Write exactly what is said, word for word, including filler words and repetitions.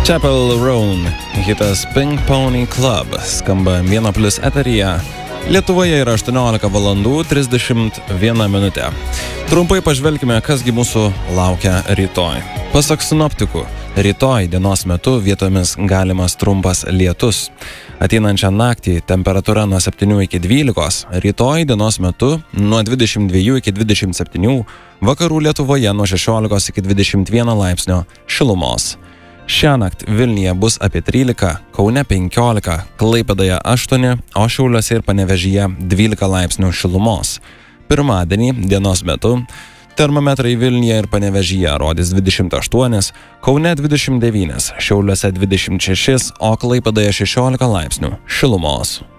Chapel Roan, hitas Pink Pony Club, skamba vieno plius eteryje. Lietuvoje yra aštuoniolika valandų trisdešimt viena minutė. Trumpai pažvelkime, kasgi mūsų laukia rytoj. Pasak sinoptikų, rytoj dienos metu vietomis galimas trumpas lietus. Ateinančią naktį temperatūra nuo septynių iki dvylikos, rytoj dienos metu nuo dvidešimt dviejų iki dvidešimt septynių, vakarų Lietuvoje nuo šešiolikos iki dvidešimt vieno laipsnio šilumos. Šiąnakt Vilniuje bus apie trylika, Kaune penkiolika, Klaipėdoje aštuoni, o Šiauliuose ir Panevėžyje dvylika laipsnių šilumos. Pirmadienį dienos metu termometrai Vilniuje ir Panevėžyje rodys dvidešimt aštuoni, Kaune dvidešimt devyni, Šiauliuose dvidešimt šeši, o Klaipėdoje šešiolika laipsnių šilumos.